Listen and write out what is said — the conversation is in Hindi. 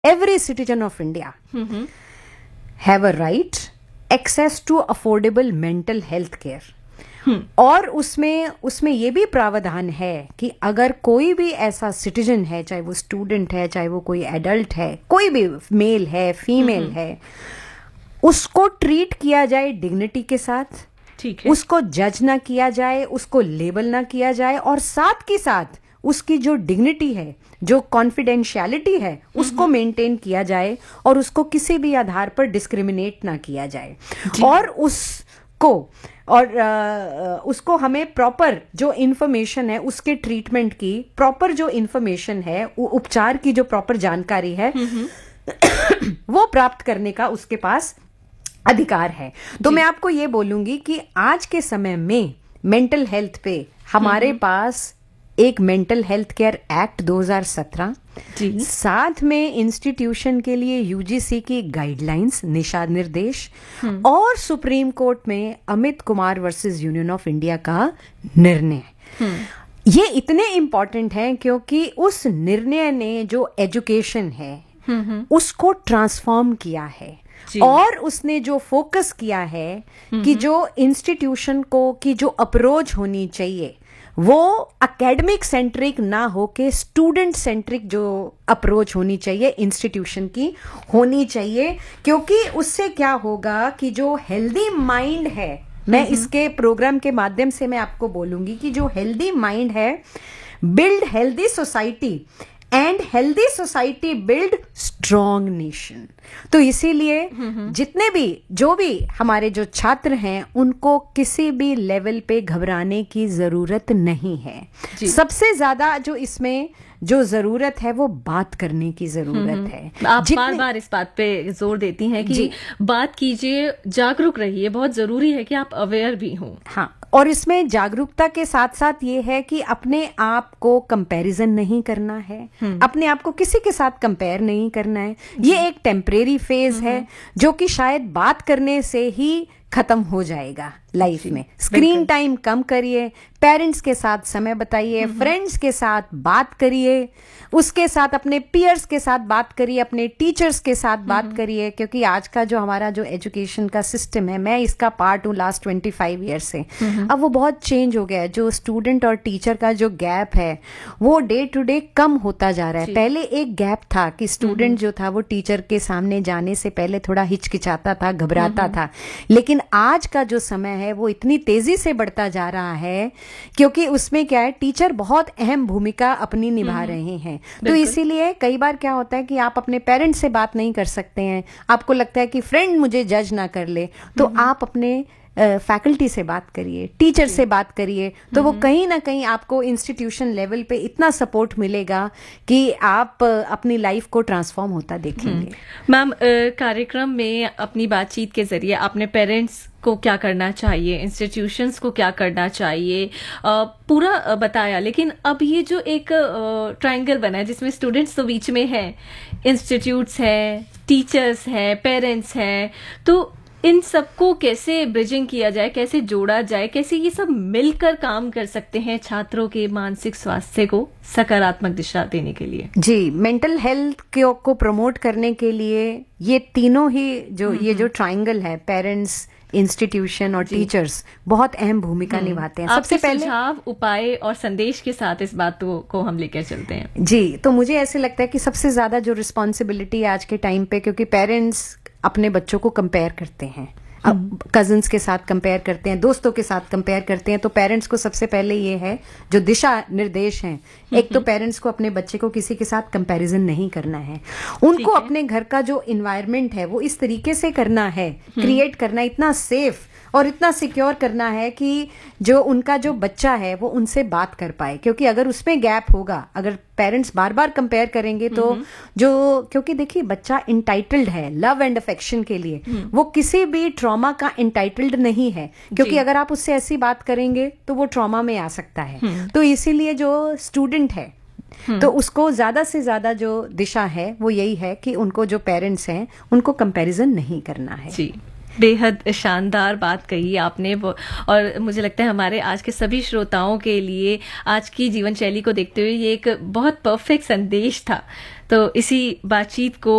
every citizen of India have a right access to affordable mental health care. और उसमें ये भी प्रावधान है कि अगर कोई भी ऐसा सिटीजन है, चाहे वो स्टूडेंट है, चाहे वो कोई एडल्ट है, कोई भी मेल है, फीमेल है, उसको ट्रीट किया जाए डिग्निटी के साथ, ठीक है, उसको जज ना किया जाए, उसको लेबल ना किया जाए, और साथ के साथ उसकी जो डिग्निटी है, जो कॉन्फिडेंशियलिटी है, उसको मेंटेन किया जाए और उसको किसी भी आधार पर डिस्क्रिमिनेट ना किया जाए। और उसको हमें प्रॉपर जो इंफॉर्मेशन है, उसके ट्रीटमेंट की प्रॉपर जो इंफॉर्मेशन है, उपचार की जो प्रॉपर जानकारी है वो प्राप्त करने का उसके पास अधिकार है। तो मैं आपको ये बोलूंगी कि आज के समय में मेंटल हेल्थ पे हमारे पास एक मेंटल हेल्थ केयर एक्ट 2017, साथ में इंस्टीट्यूशन के लिए यूजीसी की गाइडलाइंस, दिशा निर्देश, और सुप्रीम कोर्ट में Amit Kumar versus union of India का निर्णय। ये इतने इंपॉर्टेंट हैं क्योंकि उस निर्णय ने जो एजुकेशन है उसको ट्रांसफॉर्म किया है, और उसने जो फोकस किया है कि जो इंस्टीट्यूशन को की जो अप्रोच होनी चाहिए वो एकेडमिक सेंट्रिक ना हो के स्टूडेंट सेंट्रिक जो अप्रोच होनी चाहिए इंस्टीट्यूशन की होनी चाहिए। क्योंकि उससे क्या होगा कि जो हेल्दी माइंड है, मैं इसके प्रोग्राम के माध्यम से मैं आपको बोलूंगी कि जो हेल्दी माइंड है build healthy society, and healthy society build strong nation. तो इसीलिए जितने भी जो भी हमारे जो छात्र हैं उनको किसी भी लेवल पे घबराने की जरूरत नहीं है। सबसे ज्यादा जो इसमें जो जरूरत है वो बात करने की जरूरत है। आप बार बार इस बात पे जोर देती हैं कि बात कीजिए, जागरूक रहिए, बहुत जरूरी है कि आप अवेयर भी हों। हाँ, और इसमें जागरूकता के साथ साथ ये है कि अपने आप को कंपैरिजन नहीं करना है, अपने आप को किसी के साथ कंपेयर नहीं करना है। ये एक टेम्परेरी फेज है जो कि शायद बात करने से ही खत्म हो जाएगा लाइफ में। स्क्रीन टाइम कम करिए, पेरेंट्स के साथ समय बताइए, फ्रेंड्स के साथ बात करिए, उसके साथ अपने पीयर्स के साथ बात करिए, अपने टीचर्स के साथ बात करिए। क्योंकि आज का जो हमारा जो एजुकेशन का सिस्टम है, मैं इसका पार्ट हूँ लास्ट 25 ईयर से, अब वो बहुत चेंज हो गया है। जो स्टूडेंट और टीचर का जो गैप है वो डे टू डे कम होता जा रहा है। पहले एक गैप था कि स्टूडेंट जो था वो टीचर के सामने जाने से पहले थोड़ा हिचकिचाता था, घबराता था, लेकिन आज का जो समय है वो इतनी तेजी से बढ़ता जा रहा है क्योंकि उसमें क्या है, टीचर बहुत अहम भूमिका अपनी निभा रहे हैं। तो इसीलिए कई बार क्या होता है कि आप अपने पेरेंट्स से बात नहीं कर सकते हैं, आपको लगता है कि फ्रेंड मुझे जज ना कर ले, तो आप अपने फैकल्टी से बात करिए, टीचर से बात करिए, तो वो कहीं ना कहीं आपको इंस्टीट्यूशन लेवल पे इतना सपोर्ट मिलेगा कि आप अपनी लाइफ को ट्रांसफॉर्म होता देखेंगे। मैम, कार्यक्रम में अपनी बातचीत के जरिए आपने पेरेंट्स को क्या करना चाहिए, इंस्टीट्यूशंस को क्या करना चाहिए, पूरा बताया। लेकिन अब ये जो एक ट्रायंगल बना है जिसमें स्टूडेंट्स तो बीच में हैं, इंस्टीट्यूट्स हैं, टीचर्स हैं, पेरेंट्स हैं, तो इन सबको कैसे ब्रिजिंग किया जाए, कैसे जोड़ा जाए, कैसे ये सब मिलकर काम कर सकते हैं छात्रों के मानसिक स्वास्थ्य को सकारात्मक दिशा देने के लिए? जी, मेंटल हेल्थ को प्रमोट करने के लिए ये तीनों ही ये जो ट्रायंगल है, पेरेंट्स, इंस्टीट्यूशन और टीचर्स, बहुत अहम भूमिका निभाते हैं। सबसे पहले सुझाव, उपाय और संदेश के साथ इस बात को हम लेकर चलते हैं। जी, तो मुझे ऐसे लगता है कि सबसे ज्यादा जो रिस्पॉन्सिबिलिटी है आज के टाइम पे, क्योंकि पेरेंट्स अपने बच्चों को कंपेयर करते हैं, अब कजिन्स के साथ कंपेयर करते हैं, दोस्तों के साथ कंपेयर करते हैं, तो पेरेंट्स को सबसे पहले ये है जो दिशा निर्देश हैं, एक तो पेरेंट्स को अपने बच्चे को किसी के साथ कंपैरिजन नहीं करना है, उनको अपने घर का जो इन्वायरमेंट है वो इस तरीके से करना है, क्रिएट करना, इतना सेफ और इतना सिक्योर करना है कि जो उनका जो बच्चा है वो उनसे बात कर पाए। क्योंकि अगर उसमें गैप होगा, अगर पेरेंट्स बार बार कंपेयर करेंगे तो क्योंकि देखिए बच्चा इंटाइटल्ड है लव एंड अफेक्शन के लिए, वो किसी भी ट्रॉमा का इंटाइटल्ड नहीं है, क्योंकि अगर आप उससे ऐसी बात करेंगे तो वो ट्रॉमा में आ सकता है। तो इसीलिए जो स्टूडेंट है तो उसको ज्यादा से ज्यादा जो दिशा है वो यही है कि उनको जो पेरेंट्स हैं उनको कंपैरिजन नहीं करना है। जी, बेहद शानदार बात कही आपने और मुझे लगता है हमारे आज के सभी श्रोताओं के लिए आज की जीवन शैली को देखते हुए ये एक बहुत परफेक्ट संदेश था। तो इसी बातचीत को